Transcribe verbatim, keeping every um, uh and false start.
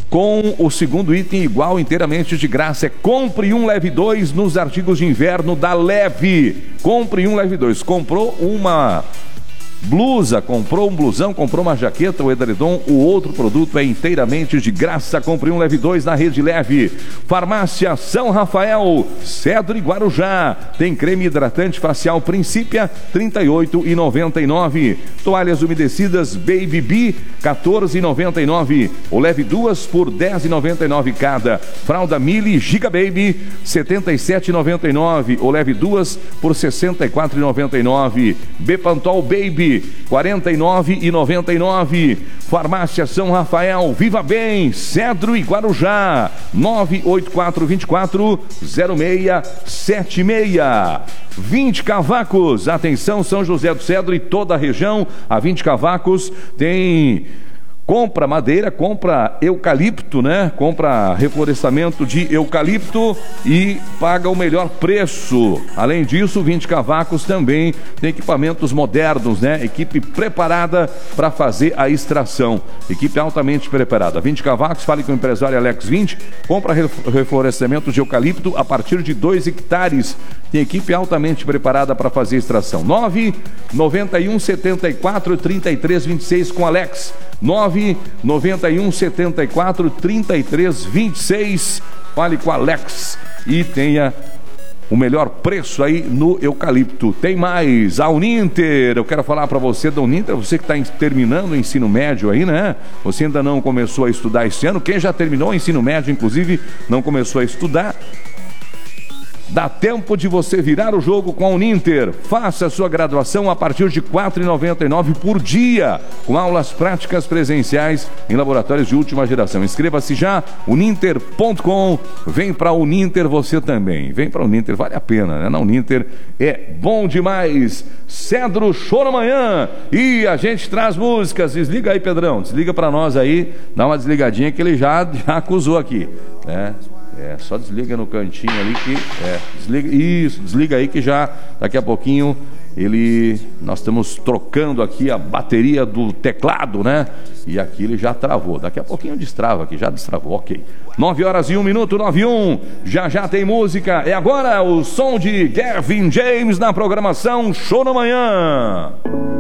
com o segundo item igual inteiramente de graça. É compre um, leve dois nos artigos de inverno da Leve. Compre um, leve dois. Comprou uma blusa, comprou um blusão, comprou uma jaqueta, o edredom, o outro produto é inteiramente de graça. Compre um, leve dois na Rede Leve. Farmácia São Rafael, Cedro e Guarujá. Tem creme hidratante facial Princípia, trinta e oito reais e noventa e nove centavos. Toalhas umedecidas Baby Bee, quatorze reais e noventa e nove centavos. Ou leve duas por dez reais e noventa e nove centavos cada. Fralda Mili Giga Baby, setenta e sete reais e noventa e nove centavos. Ou leve duas por sessenta e quatro reais e noventa e nove centavos. Bepantol Baby, quarenta e nove reais e noventa e nove centavos. Farmácia São Rafael, Viva Bem, Cedro e Guarujá. nove oito quatro dois quatro zero seis sete seis. vinte Cavacos, atenção São José do Cedro e toda a região. A vinte Cavacos tem... compra madeira, compra eucalipto, né? Compra reflorestamento de eucalipto e paga o melhor preço. Além disso, vinte Cavacos também tem equipamentos modernos, né? Equipe preparada para fazer a extração. Equipe altamente preparada. vinte Cavacos, fale com o empresário Alex vinte. Compra reflorestamento de eucalipto a partir de dois hectares. Tem equipe altamente preparada para fazer a extração. nove nove um sete quatro três três dois seis com Alex. nove nove um sete quatro três três dois seis. Fale com Alex e tenha o melhor preço aí no eucalipto. Tem mais, a Uninter. Eu quero falar para você da Uninter, você que está terminando o ensino médio aí, né? Você ainda não começou a estudar esse ano. Quem já terminou o ensino médio, inclusive, não começou a estudar, dá tempo de você virar o jogo com a Uninter. Faça a sua graduação a partir de quatro reais e noventa e nove centavos por dia, com aulas práticas presenciais em laboratórios de última geração. Inscreva-se já, uninter ponto com. Vem para a Uninter você também. Vem para a Uninter, vale a pena, né? Na Uninter é bom demais. Cedro, choro amanhã. E a gente traz músicas. Desliga aí, Pedrão. Desliga para nós aí. Dá uma desligadinha que ele já, já acusou aqui, né? É, só desliga no cantinho ali que... É, desliga, isso, desliga aí que já daqui a pouquinho ele... Nós estamos trocando aqui a bateria do teclado, né? E aqui ele já travou. Daqui a pouquinho destrava aqui, já destravou, ok. nove horas e um minuto, nove e um. Já já tem música. É agora o som de Gavin James na programação Show na Manhã.